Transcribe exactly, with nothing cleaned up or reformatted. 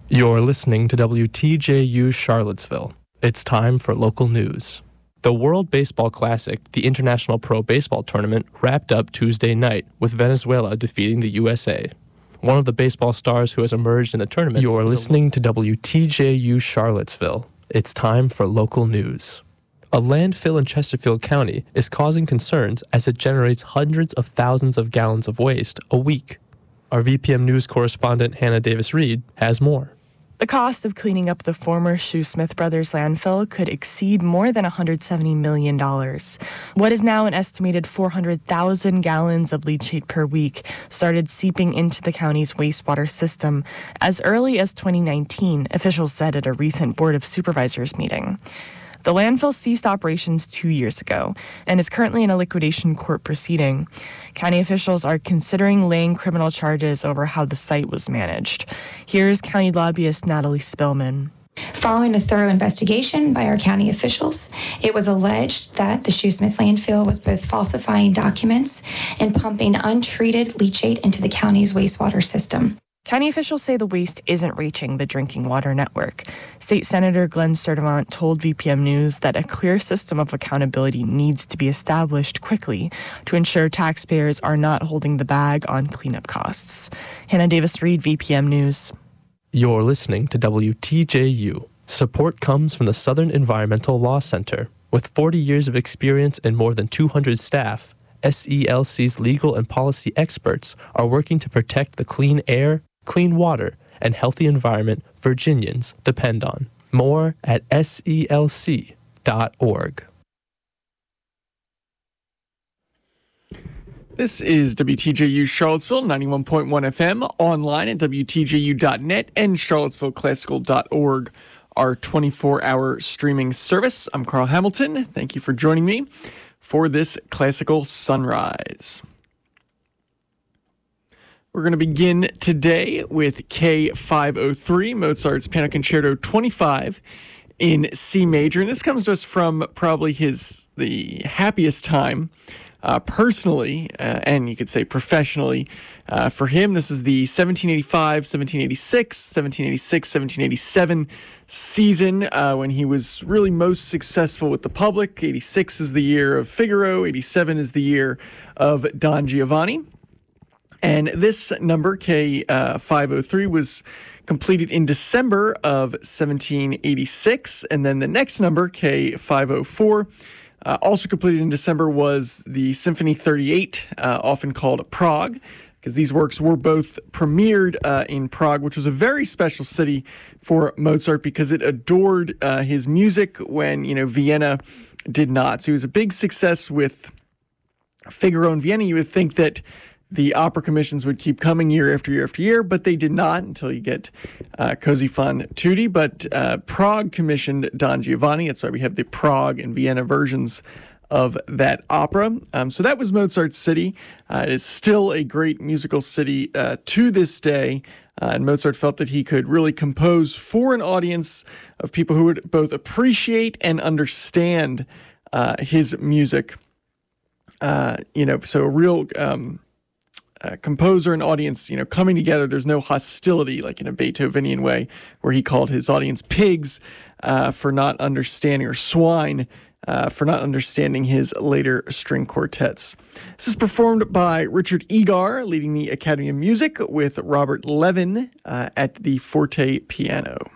You're listening to W T J U Charlottesville. It's time for local news. The World Baseball Classic, the International Pro Baseball Tournament, wrapped up Tuesday night with Venezuela defeating the U S A. One of the baseball stars who has emerged in the tournament. You're listening to W T J U Charlottesville. It's time for local news. A landfill in Chesterfield County is causing concerns as it generates hundreds of thousands of gallons of waste a week. Our V P M News correspondent Hannah Davis-Reed has more. The cost of cleaning up the former Shoesmith Brothers landfill could exceed more than one hundred seventy million dollars. What is now an estimated four hundred thousand gallons of leachate per week started seeping into the county's wastewater system as early as twenty nineteen, officials said at a recent Board of Supervisors meeting. The landfill ceased operations two years ago and is currently in a liquidation court proceeding. County officials are considering laying criminal charges over how the site was managed. Here's county lobbyist Natalie Spillman. Following a thorough investigation by our county officials, it was alleged that the Shoesmith landfill was both falsifying documents and pumping untreated leachate into the county's wastewater system. County officials say the waste isn't reaching the drinking water network. State Senator Glenn Sturdivant told V P M News that a clear system of accountability needs to be established quickly to ensure taxpayers are not holding the bag on cleanup costs. Hannah Davis-Reed, V P M News. You're listening to W T J U. Support comes from the Southern Environmental Law Center. With forty years of experience and more than two hundred staff, S E L C's legal and policy experts are working to protect the clean air, clean water, and healthy environment Virginians depend on. More at S E L C dot org. This is W T J U Charlottesville, ninety-one point one F M, online at W T J U dot net and Charlottesville Classical dot org, our twenty-four hour streaming service. I'm Carl Hamilton. Thank you for joining me for this Classical Sunrise. We're going to begin today with K five oh three, Mozart's Piano Concerto twenty-five in C major. And this comes to us from probably his the happiest time uh, personally, uh, and you could say professionally. Uh, for him, this is the seventeen eighty-five, seventeen eighty-six, seventeen eighty-six, seventeen eighty-seven season uh, when he was really most successful with the public. eighty-six is the year of Figaro, eighty-seven is the year of Don Giovanni. And this number, K five oh three, was completed in December of seventeen eighty-six. And then the next number, K five oh four, uh, also completed in December, was the Symphony thirty-eight, uh, often called Prague, because these works were both premiered uh, in Prague, which was a very special city for Mozart because it adored uh, his music when, you know, Vienna did not. So he was a big success with Figaro in Vienna. You would think that the opera commissions would keep coming year after year after year, but they did not until you get uh, Cosi fan tutti. But uh, Prague commissioned Don Giovanni. That's why we have the Prague and Vienna versions of that opera. Um, so that was Mozart's city. Uh, it is still a great musical city uh, to this day. Uh, and Mozart felt that he could really compose for an audience of people who would both appreciate and understand uh, his music. Uh, you know, so a real... Um, Uh, composer and audience, you know, coming together. There's no hostility like in a Beethovenian way where he called his audience pigs uh, for not understanding, or swine uh, for not understanding his later string quartets. This is performed by Richard Egar, leading the Academy of Music, with Robert Levin uh, at the forte piano.